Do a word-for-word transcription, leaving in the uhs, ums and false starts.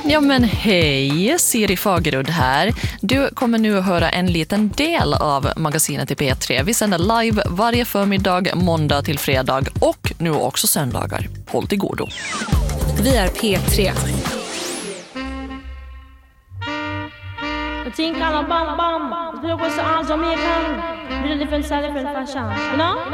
Ja men hej, Siri Fagerud här. Du kommer nu att höra en liten del av magasinet i P tre. Vi sänder live varje förmiddag, måndag till fredag och nu också söndagar. Håll till godo. Vi är P tre. Think I'm a bam bam. People say I'm Jamaican. Really different style, different fashion. You know?